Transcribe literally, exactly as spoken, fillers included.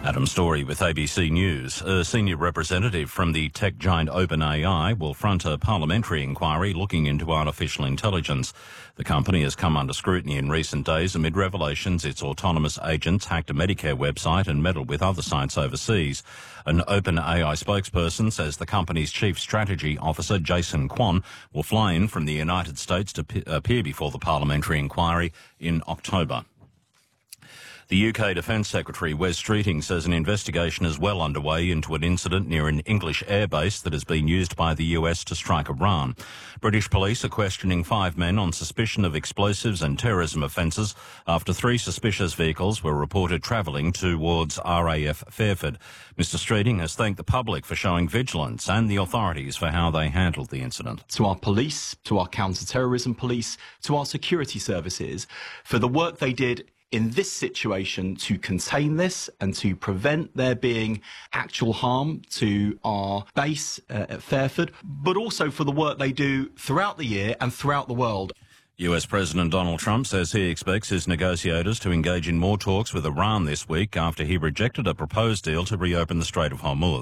Adam Story with A B C News. A senior representative from the tech giant OpenAI will front a parliamentary inquiry looking into artificial intelligence. The company has come under scrutiny in recent days amid revelations its autonomous agents hacked a Medicare website and meddled with other sites overseas. An OpenAI spokesperson says the company's chief strategy officer, Jason Kwon, will fly in from the United States to p- appear before the parliamentary inquiry in October. The U K Defence Secretary Wes Streeting says an investigation is well underway into an incident near an English airbase that has been used by the U S to strike Iran. British police are questioning five men on suspicion of explosives and terrorism offences after three suspicious vehicles were reported travelling towards R A F Fairford. Mister Streeting has thanked the public for showing vigilance and the authorities for how they handled the incident. To our police, to our counter-terrorism police, to our security services, for the work they did in this situation to contain this and to prevent there being actual harm to our base uh, at Fairford, but also for the work they do throughout the year and throughout the world. U S President Donald Trump says he expects his negotiators to engage in more talks with Iran this week after he rejected a proposed deal to reopen the Strait of Hormuz.